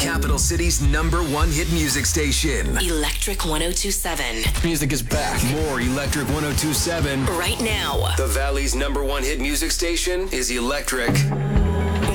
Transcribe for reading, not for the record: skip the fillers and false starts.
capital city's #1 hit music station. Electric 1027. Music is back. More Electric 1027. Right now. The Valley's #1 hit music station is Electric.